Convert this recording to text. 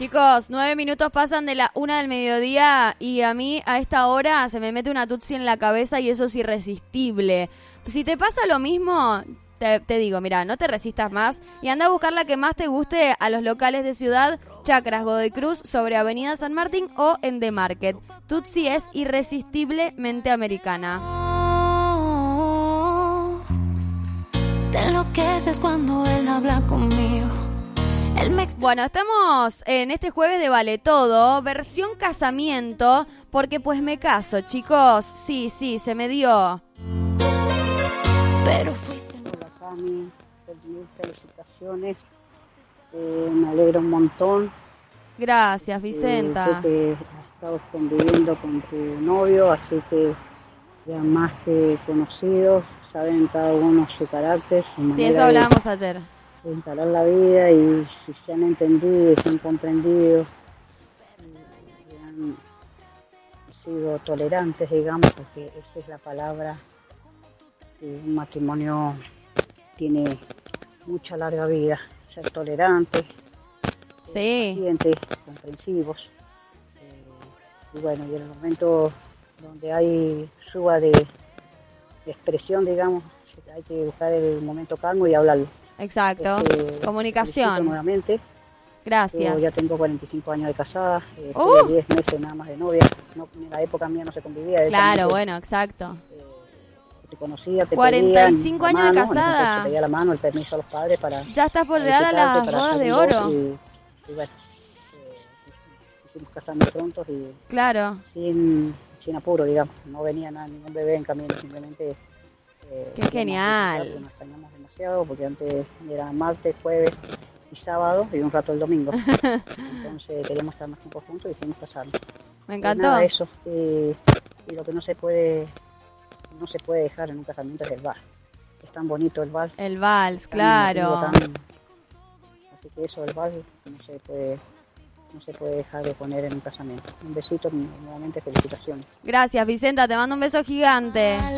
Chicos, 9 minutos pasan de la 1 del mediodía y a mí a esta hora se me mete una tutsi en la cabeza y eso es irresistible. Si te pasa lo mismo, te digo, mira, no te resistas más y anda a buscar la que más te guste a los locales de Ciudad, Chacras Godoy Cruz, sobre Avenida San Martín o en The Market. Tutsi es irresistiblemente americana. Te enloqueces cuando él habla conmigo. Bueno, estamos en este jueves de Vale Todo, versión casamiento, porque pues me caso, chicos. Sí, se me dio. Pero fuiste. Hola, Cami, felicitaciones. Me alegro un montón. Gracias, Vicenta. Sé que has estado conviviendo con tu novio, así que ya más que conocidos, saben cada uno su carácter, su manera Sí, eso hablábamos ayer. de encarar la vida, y si se han entendido y se han comprendido y han sido tolerantes, digamos, porque esa es la palabra. Un matrimonio tiene mucha larga vida, ser tolerantes, Sí. pacientes, comprensivos, y bueno, y en el momento donde hay suba de expresión, digamos, hay que buscar el momento calmo y hablarlo. Exacto. Felicito Comunicación. nuevamente. Gracias. Yo ya tengo 45 años de casada, tuve 10 meses nada más de novia. No, en la época mía no se convivía. Claro, bueno, exacto. Te conocía, te 45 pedían años de la mano, casada. Te pedía la mano, el permiso a los padres para... Ya estás por llegar a las para bodas hacer de un dos, oro. Y bueno, hicimos casarnos prontos y Claro. sin apuro, digamos. No venía ningún bebé en camino, simplemente... Qué genial. Nos extrañamos demasiado porque antes era martes, jueves y sábado y un rato el domingo. Entonces queríamos estar más tiempo juntos y hicimos casarnos. Me encantó. Nada, eso. Y lo que no se puede dejar en un casamiento es el vals. Es tan bonito el vals. El vals, tan claro. emotivo, así que eso, el vals no se puede dejar de poner en un casamiento. Un besito, nuevamente felicitaciones. Gracias, Vicenta, te mando un beso gigante.